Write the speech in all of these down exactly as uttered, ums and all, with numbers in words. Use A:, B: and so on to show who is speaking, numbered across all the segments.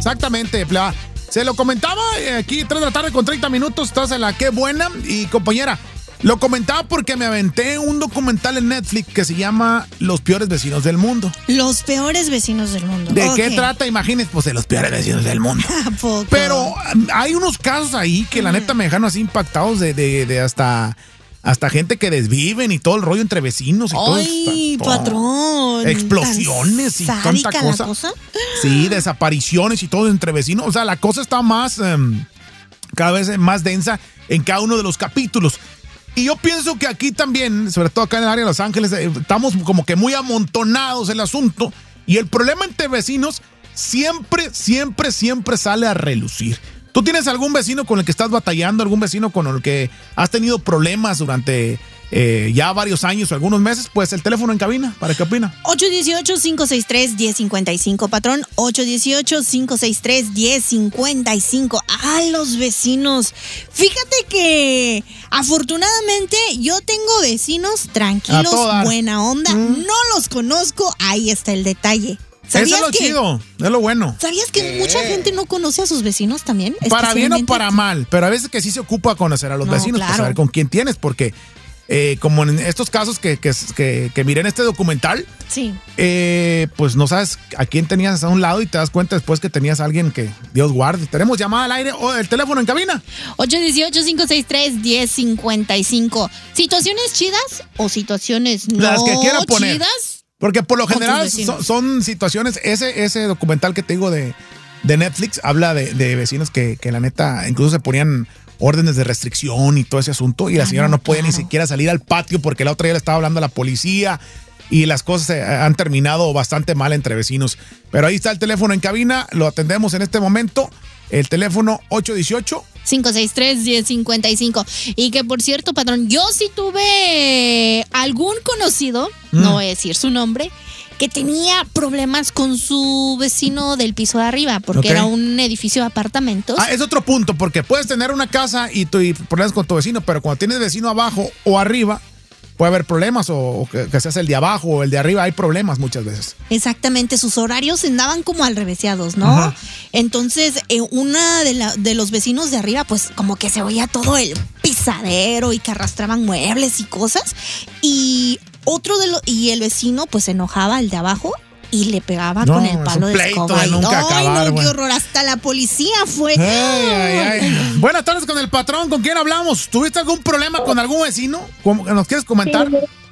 A: exactamente. Se lo comentaba aquí, tres de la tarde con treinta minutos, estás en la Qué Buena. Y compañera, lo comentaba porque me aventé un documental en Netflix que se llama Los Peores Vecinos del Mundo.
B: Los Peores Vecinos del Mundo.
A: ¿De
B: okay.
A: qué trata? Imagínense, pues de los peores vecinos del mundo.
B: ¿A poco?
A: Pero hay unos casos ahí que la neta me dejaron así impactados de, de, de hasta... Hasta gente que desviven y todo el rollo entre vecinos y
B: Ay,
A: todo. Ay,
B: patrón.
A: Explosiones y tanta cosa. cosa. Sí, desapariciones y todo entre vecinos. O sea, la cosa está más, um, cada vez más densa en cada uno de los capítulos. Y yo pienso que aquí también, sobre todo acá en el área de Los Ángeles, estamos como que muy amontonados el asunto. Y el problema entre vecinos siempre, siempre, siempre sale a relucir. ¿Tú tienes algún vecino con el que estás batallando, algún vecino con el que has tenido problemas durante eh, ya varios años o algunos meses? Pues el teléfono en cabina, ¿para qué opina?
B: ocho uno ocho, cinco seis tres, uno cero cinco cinco, patrón. ocho uno ocho, cinco seis tres, uno cero cinco cinco. Ah, los vecinos. Fíjate que afortunadamente yo tengo vecinos tranquilos, buena onda. Mm. No los conozco, ahí está el detalle.
A: Eso es lo que, chido, es lo bueno.
B: ¿Sabías que ¿Qué? mucha gente no conoce a sus vecinos también?
A: Para bien o para mal, pero a veces que sí se ocupa conocer a los no, vecinos, claro. Para saber con quién tienes, porque eh, como en estos casos que, que, que, que miré en este documental,
B: sí.
A: eh, pues no sabes a quién tenías a un lado y te das cuenta después que tenías a alguien que Dios guarde. Tenemos llamada al aire o el teléfono en cabina.
B: ocho uno ocho, cinco seis tres, uno cero cinco cinco. ¿Situaciones chidas o situaciones no
A: Las que quiera poner.
B: chidas?
A: Porque por lo general son, son situaciones, ese, ese documental que te digo de, de Netflix habla de, de vecinos que, que la neta incluso se ponían órdenes de restricción y todo ese asunto y la señora no podía claro. ni siquiera salir al patio porque la otra día le estaba hablando a la policía y las cosas han terminado bastante mal entre vecinos. Pero ahí está el teléfono en cabina, lo atendemos en este momento, el teléfono ocho uno ocho
B: cinco seis tres, uno cero cinco cinco. Y que por cierto, patrón, yo sí tuve algún conocido, mm. no voy a decir su nombre, que tenía problemas con su vecino del piso de arriba, porque okay. era un edificio de apartamentos.
A: Ah, es otro punto, porque puedes tener una casa y, tu, y problemas con tu vecino, pero cuando tienes vecino abajo o arriba, puede haber problemas, o, o que, que seas el de abajo o el de arriba, hay problemas muchas veces.
B: Exactamente, sus horarios andaban como alreveseados, ¿no? Ajá. Entonces, eh, una de, la, de los vecinos de arriba, pues como que se oía todo el pisadero y que arrastraban muebles y cosas. Y otro de los, y el vecino, pues se enojaba, el de abajo, y le pegaba no, con el palo de escoba.
A: De nunca
B: Ay,
A: acabar,
B: no,
A: bueno.
B: qué horror, hasta la policía fue.
A: Ay, ay, ay. Buenas tardes con el patrón, ¿con quién hablamos? ¿Tuviste algún problema con algún vecino? ¿Nos quieres comentar?
C: Sí,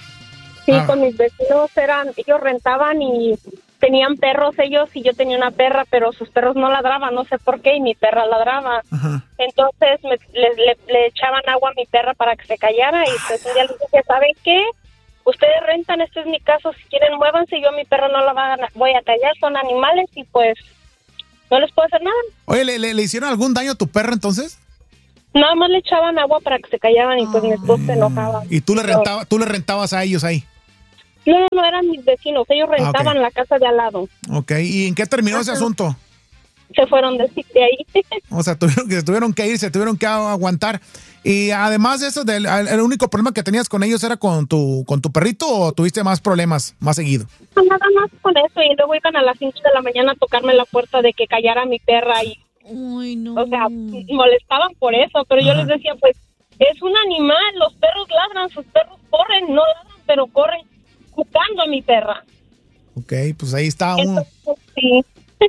C: sí ah. con mis vecinos eran, ellos rentaban y tenían perros ellos y yo tenía una perra, pero sus perros no ladraban, no sé por qué, y mi perra ladraba. Ajá. Entonces me, le, le, le echaban agua a mi perra para que se callara y pues un día les dije, ¿saben qué? Ustedes rentan, este es mi caso, si quieren muévanse, yo a mi perro no la va a, voy a callar, son animales y pues no les puedo hacer nada.
A: Oye, ¿le, le, le hicieron algún daño a tu perro entonces?
C: Nada más le echaban agua para que se callaran y pues mi esposo se enojaba.
A: ¿Y tú le, rentaba, tú le rentabas a ellos ahí?
C: No, no eran mis vecinos, ellos rentaban ah, okay. la casa de al lado.
A: Ok, ¿y en qué terminó Ajá. ese asunto?
C: Se fueron de, de ahí.
A: O sea, tuvieron que, tuvieron que ir, se tuvieron que aguantar. Y además de eso, del, ¿el único problema que tenías con ellos era con tu con tu perrito o tuviste más problemas más seguido?
C: No, nada más con eso. Y luego iban a las cinco de la mañana a tocarme la puerta de que callara a mi perra. Y,
B: Uy, no.
C: O sea, molestaban por eso. Pero Ajá. yo les decía, pues, es un animal. Los perros ladran, sus perros corren. No ladran, pero corren buscando a mi perra.
A: Ok, pues ahí está uno.
C: Entonces, sí.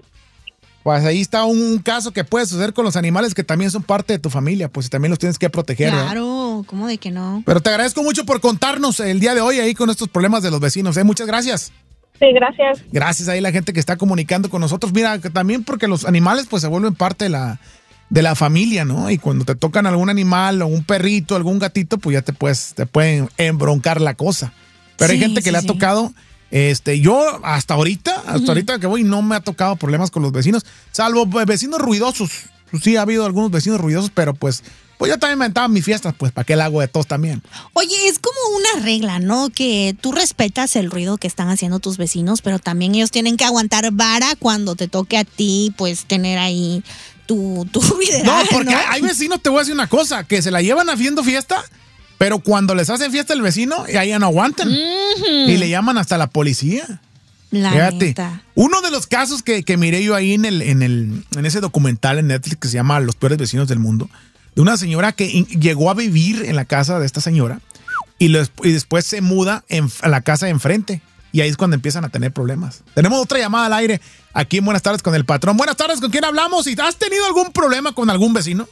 A: Pues ahí está un caso que puede suceder con los animales que también son parte de tu familia, pues también los tienes que proteger.
B: Claro, ¿cómo de que no?
A: Pero te agradezco mucho por contarnos el día de hoy ahí con estos problemas de los vecinos, ¿eh? Muchas gracias.
C: Sí, gracias.
A: Gracias ahí a la gente que está comunicando con nosotros. Mira, que también porque los animales pues se vuelven parte de la, de la familia, ¿no? Y cuando te tocan algún animal o un perrito, algún gatito, pues ya te, puedes, te pueden embroncar la cosa. Pero sí, hay gente que sí, le ha sí. tocado... Este, yo hasta ahorita, hasta uh-huh. ahorita que voy, no me ha tocado problemas con los vecinos, salvo vecinos ruidosos. Sí, ha habido algunos vecinos ruidosos, pero pues, pues yo también me aventaba mis fiestas, pues, ¿para qué el hago de todos también?
B: Oye, es como una regla, ¿no? Que tú respetas el ruido que están haciendo tus vecinos, pero también ellos tienen que aguantar vara cuando te toque a ti, pues, tener ahí tu, tu ruidera.
A: No, porque ¿no? Hay, hay vecinos, te voy a decir una cosa, que se la llevan haciendo fiesta. Pero cuando les hacen fiesta el vecino, y ahí ya no aguantan. Uh-huh. Y le llaman hasta la policía.
B: La
A: Fíjate,
B: neta.
A: Uno de los casos que, que miré yo ahí en el, en el, en ese documental en Netflix que se llama Los peores vecinos del mundo, de una señora que in, llegó a vivir en la casa de esta señora y, lo, y después se muda en, a la casa de enfrente. Y ahí es cuando empiezan a tener problemas. Tenemos otra llamada al aire aquí en Buenas Tardes con el Patrón. Buenas tardes, ¿con quién hablamos? ¿Y has tenido algún problema con algún vecino?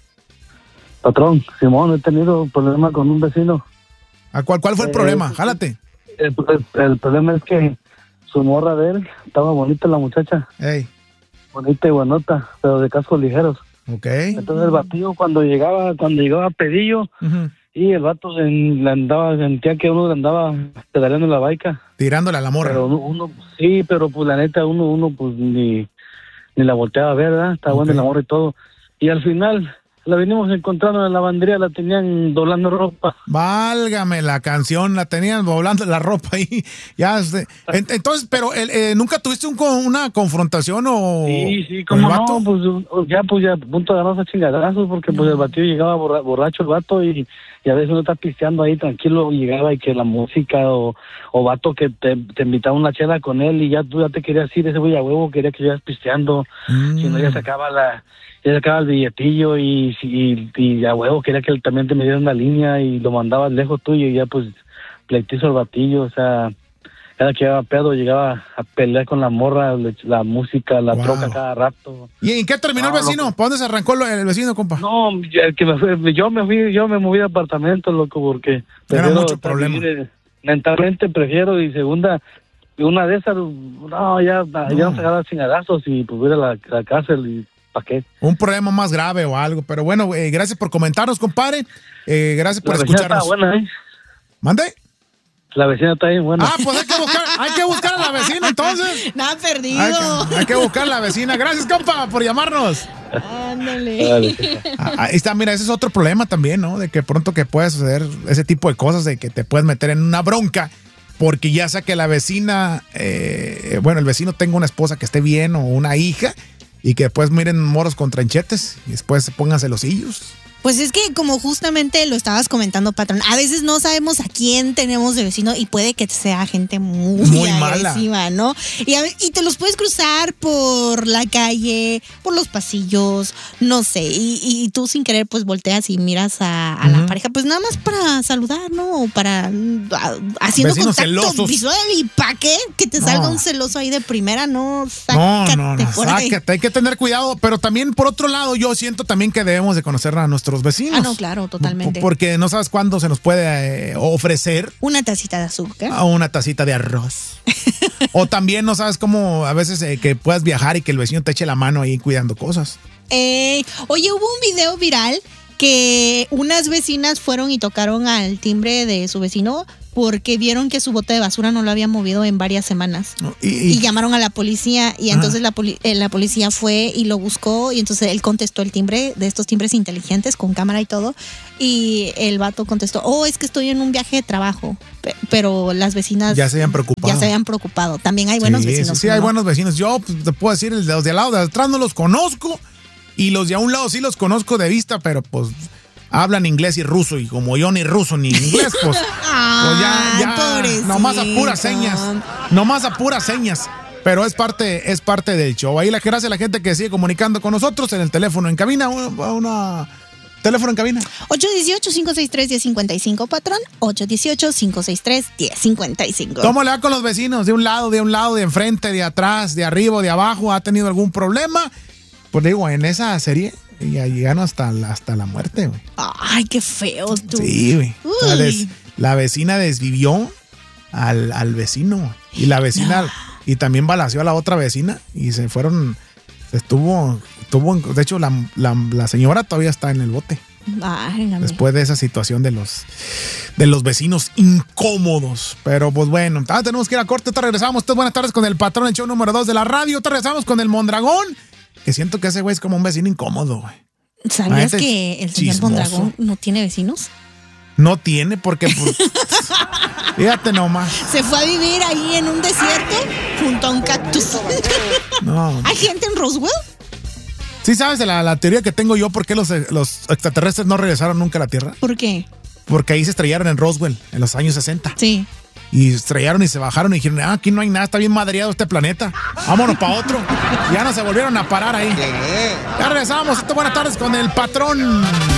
D: Patrón, Simón, he tenido problema con un vecino.
A: ¿A cuál, cuál fue el eh, problema? Jálate.
D: El, el, el problema es que su morra de él estaba bonita, la muchacha.
A: Hey.
D: Bonita y buenota, pero de cascos ligeros.
A: Ok.
D: Entonces el batillo cuando llegaba, cuando llegaba a pedillo, uh-huh. y el vato se, le andaba, sentía que uno le andaba pedaleando la baica.
A: Tirándole a la morra.
D: Pero uno, uno sí, pero pues la neta, uno, uno pues ni, ni la volteaba a ver, ¿verdad? Estaba okay. buena la morra y todo. Y al final la venimos encontrando en la lavandería, la tenían doblando ropa.
A: Válgame la canción, la tenían doblando la ropa ahí. Ya, entonces, pero eh, ¿nunca tuviste un, una confrontación o...?
D: Sí, sí, como no, pues ya, pues ya a punto de agarrarse a chingadazos porque pues el batido llegaba borra, borracho el vato y, y a veces uno está pisteando ahí tranquilo y llegaba y que la música o, o vato que te, te invitaba una chela con él y ya tú ya te querías ir, ese güey a huevo quería que llegas pisteando, mm. si no ya sacaba la... ya sacaba el billetillo y, y, y a huevo quería que él también te me diera una línea y lo mandaba lejos tuyo y ya pues pleitizo el batillo, o sea, cada que llegaba pedo llegaba a pelear con la morra, la música, la wow. troca cada rato.
A: ¿Y en qué terminó no, el vecino? ¿Para dónde se arrancó el vecino, compa?
D: No, el que me fui, yo me fui, yo me moví de apartamento, loco, porque
A: era mucho problema.
D: Vivir, mentalmente prefiero y segunda, una de esas, no, ya, no. ya nos agarran chingadazos y pues ir a la, la cárcel y ¿para qué?
A: Un problema más grave o algo, pero bueno, eh, gracias por comentarnos, compadre. Eh, gracias por la escucharnos.
D: Está buena, ¿eh?
A: ¿Mande?
D: La vecina está bien buena.
A: Ah, pues hay que buscar, hay que buscar a la vecina entonces.
B: Nada perdido.
A: Hay que, hay que buscar a la vecina. Gracias, compa, por llamarnos.
B: Ándale.
A: Ahí está, mira, ese es otro problema también, ¿no? De que pronto que puede suceder ese tipo de cosas, de que te puedes meter en una bronca. Porque ya sea que la vecina, eh, bueno, el vecino tenga una esposa que esté bien o una hija. Y que después miren moros con tranchetes y después se pongan celosillos.
B: Pues es que como justamente lo estabas comentando, patrón, a veces no sabemos a quién tenemos de vecino y puede que sea gente muy, muy agresiva, mala. ¿no? Y, a, y te los puedes cruzar por la calle, por los pasillos, no sé, y, y tú sin querer pues volteas y miras a, a uh-huh. la pareja, pues nada más para saludar, ¿no? O para a, haciendo
A: vecinos
B: contacto
A: celosos.
B: Visual y ¿para qué? Que te salga no. un celoso ahí de primera, no,
A: sácate no, no, no, por sácate, ahí. Hay que tener cuidado, pero también por otro lado yo siento también que debemos de conocer a nuestros vecinos.
B: Ah, no, claro, totalmente.
A: Porque no sabes cuándo se nos puede eh, ofrecer.
B: Una tacita de azúcar.
A: O una tacita de arroz. O también no sabes cómo a veces eh, que puedas viajar y que el vecino te eche la mano ahí cuidando cosas.
B: Eh, oye, hubo un video viral que unas vecinas fueron y tocaron al timbre de su vecino porque vieron que su bote de basura no lo había movido en varias semanas. Y, y, y llamaron a la policía y entonces la, poli- eh, la policía fue y lo buscó y entonces él contestó el timbre de estos timbres inteligentes con cámara y todo y el vato contestó, oh, es que estoy en un viaje de trabajo. P- pero las vecinas
A: ya se habían preocupado.
B: Ya se habían preocupado. También hay buenos
A: sí,
B: vecinos.
A: Sí, sí hay no? buenos vecinos. Yo pues, te puedo decir, los de al lado, de atrás no los conozco y los de a un lado sí los conozco de vista, pero pues... hablan inglés y ruso, y como yo ni ruso ni inglés, pues, pues ya, ya nomás a puras señas, nomás a puras señas, pero es parte, es parte del show. Ahí la gracias a la gente que sigue comunicando con nosotros en el teléfono en cabina, una, una teléfono en cabina.
B: ocho uno ocho, cinco seis tres, uno cero cinco cinco, patrón, ocho uno ocho, cinco seis tres, uno cero cinco cinco.
A: ¿Cómo le va con los vecinos? De un lado, de un lado, de enfrente, de atrás, de arriba, de abajo, ¿ha tenido algún problema? Pues digo, en esa serie... y ya llegan hasta la, hasta la muerte, güey.
B: Ay, qué feo, tú.
A: Sí, güey. La, des, la vecina desvivió al, al vecino. Y la vecina, no. y también balaceó a la otra vecina. Y se fueron, se estuvo, estuvo, de hecho, la, la, la señora todavía está en el bote.
B: Ay,
A: después de esa situación de los, de los vecinos incómodos. Pero pues bueno, ah, tenemos que ir a corte. Te regresamos. Ustedes buenas tardes con el patrón, el show número dos de la radio. Te regresamos con el Mondragón. Que siento que ese güey es como un vecino incómodo, güey.
B: ¿Sabías que el señor chismoso. Mondragón no tiene vecinos?
A: No tiene, porque... Pues, fíjate nomás.
B: Se fue a vivir ahí en un desierto junto a un cactus.
A: No.
B: ¿Hay gente en Roswell?
A: Sí, ¿sabes la, la teoría que tengo yo por qué los, los extraterrestres no regresaron nunca a la Tierra?
B: ¿Por qué?
A: Porque ahí se estrellaron en Roswell en los años sesenta.
B: Sí.
A: y estrellaron y se bajaron y dijeron, ah, aquí no hay nada, está bien madreado este planeta. Vámonos para otro. Y ya no se volvieron a parar ahí. Ya regresamos. Buenas tardes con el patrón.